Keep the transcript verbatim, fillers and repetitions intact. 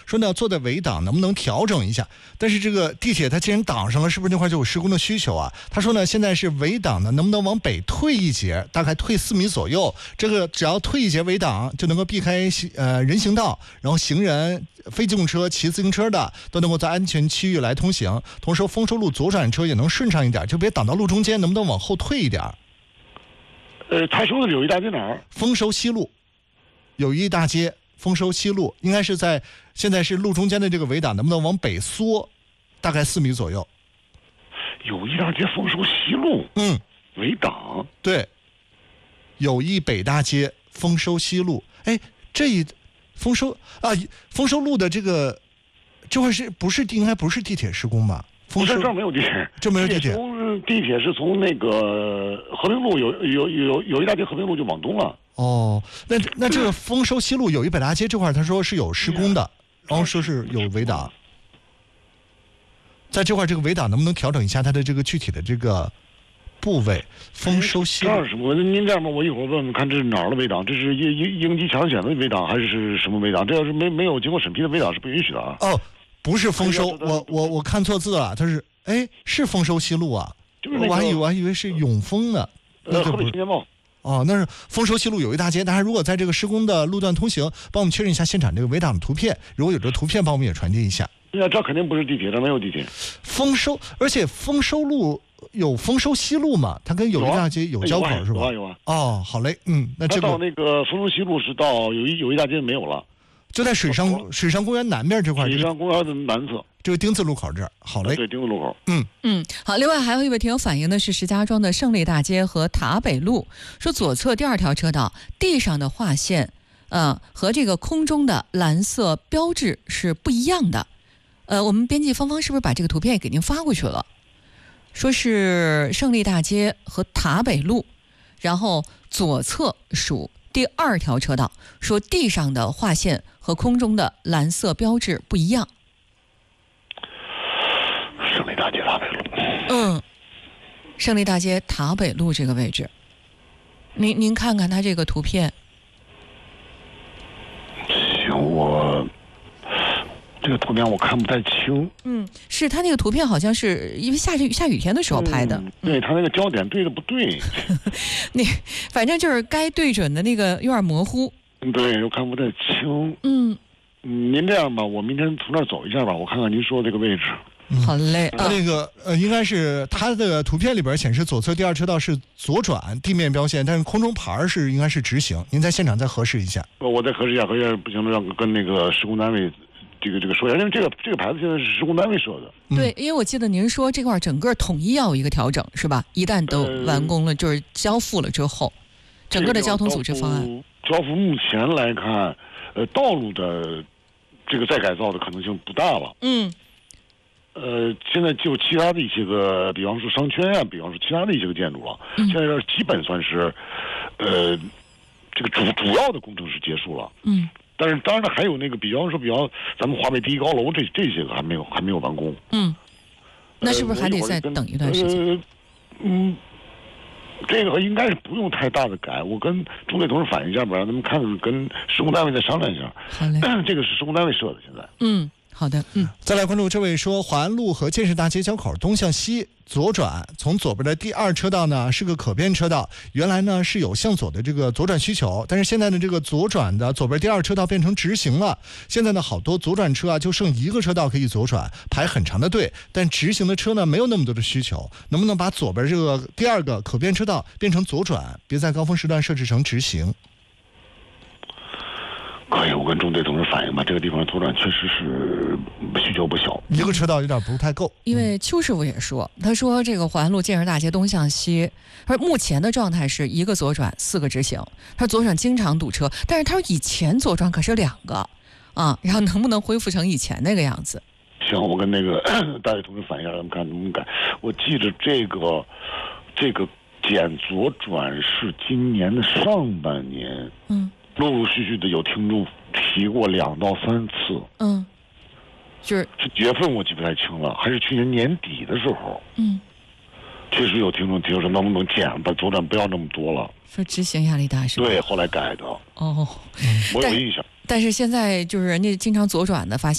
说呢做的围挡能不能调整一下？但是这个地铁它既然挡上了，是不是那块就有施工的需求啊？他说呢，现在是围挡呢能不能往北退一截，大概退四米左右，这个只要退一截围挡就能够避开呃人行道，然后行人、非机动车、骑自行车的都能够在安全区域来通行，同时丰收路左转车也能顺畅一点，就别挡到路中间，能不能往后退一点？ 呃，他说的友谊大街哪儿？ 丰收西路，友谊大街丰收西路，应该是在现在是路中间的这个围挡能不能往北缩，大概四米左右。 友谊大街丰收西路， 嗯， 围挡， 对，友谊北大街丰收西路，哎，这一丰收啊，丰收路的这个这块是不是应该不是地铁施工吧？ 不是，这儿没有地铁， 这没有地铁。 从地铁是从那个和平路有有有有一大街和平路就往东了。 哦，那那这个丰收西路友谊北大街这块，他说是有施工的，然后说是有围挡，在这块这个围挡能不能调整一下它的这个具体的这个部位？丰收西路。 这是我您这样吧，我一会儿问问看这是哪儿的围挡，这是应应应急抢险的围挡还是什么围挡？这要是没没有经过审批的围挡是不允许的啊。 哦。不是丰收，我我我看错字了，它是哎是丰收西路啊， 就是那个、 我还以为我还以为是永丰呢， 呃，河北新京报。 哦，那是丰收西路友谊大街。大家如果在这个施工的路段通行，帮我们确认一下现场这个围挡的图片，如果有这图片，帮我们也传递一下。 那这肯定不是地铁，这没有地铁。 丰收，而且丰收路有丰收西路嘛？它跟友谊大街有交口、啊、是吧？ 有啊有啊。 哦，好嘞，嗯，那这个到那个丰收西路是到友谊友谊大街没有了。 就在水上水上公园南面这块， 水上公园的南侧， 这个丁字路口这儿，好嘞。 对，丁字路口。 嗯嗯，好。另外还有一位听友反映的是石家庄的胜利大街和塔北路，说左侧第二条车道地上的划线，呃，和这个空中的蓝色标志是不一样的。呃，我们编辑芳芳是不是把这个图片也给您发过去了？说是胜利大街和塔北路，然后左侧属第二条车道，说地上的划线和空中的蓝色标志不一样。 胜利大街塔北路。 嗯，胜利大街塔北路这个位置，您您看看它这个图片。 行，我这个图片我看不太清。 嗯，是他那个图片好像是因为下雨下雨天的时候拍的。 嗯、对他那个焦点对的不对。 你反正就是该对准的那个有点模糊。 对，我看不太清。 嗯， 您这样吧，我明天从那儿走一下吧，我看看您说这个位置。 嗯、 好嘞。 他那个呃，应该是他的图片里边显示左侧第二车道是左转地面标线，但是空中牌是应该是直行。您在现场再核实一下。 我再核实一下，核实一下不行了，让跟那个施工单位。这个这个说一下，因为这个这个牌子现在是施工单位设的。 对，因为我记得您说这块整个统一要有一个调整，是吧？一旦都完工了，呃、就是交付了之后，整个的交通组织方案。 交付目前来看，呃，道路的这个再改造的可能性不大了。 嗯。 呃，现在就其他的一些个，比方说商圈啊，比方说其他的一些个建筑了， 嗯、 现在这基本算是，呃，这个主主要的工程是结束了。 嗯。 但是当然还有那个，比方说，比方咱们华北第一高楼这这些个还没有还没有完工。 嗯，那是不是还得再等一段时间？ 呃、嗯，这个应该是不用太大的改。我跟中队同事反映一下吧，让他们看看跟施工单位再商量一下。 好嘞， 这个是施工单位设的，现在。 嗯。好的，嗯， 再来关注这位说，华安路和建设大街交口东向西左转，从左边的第二车道呢是个可变车道，原来呢是有向左的这个左转需求，但是现在呢这个左转的左边第二车道变成直行了，现在呢好多左转车啊就剩一个车道可以左转，排很长的队，但直行的车呢没有那么多的需求，能不能把左边这个第二个可变车道变成左转，别在高峰时段设置成直行？ 可以，我跟中队同志反映吧，这个地方左转确实是需求不小， 一个车道有点不太够。 因为邱师傅也说，他说这个华安路建设大街东向西，他说目前的状态是一个左转，四个直行。他说左转经常堵车，但是他说以前左转可是两个啊，然后能不能恢复成以前那个样子？ 行，我跟那个大队同志反映一下，咱们看能不能改。我记着这个这个减左转是今年的上半年， 嗯。 陆陆续续的有听众提过两到三次， 嗯，就是是几月份我记不太清了，还是去年年底的时候， 嗯， 确实有听众提说能不能减，把左转不要那么多了， 说执行压力大是吧？ 对，后来改的。 哦， 我有印象。 但是现在就是人家经常左转的，发现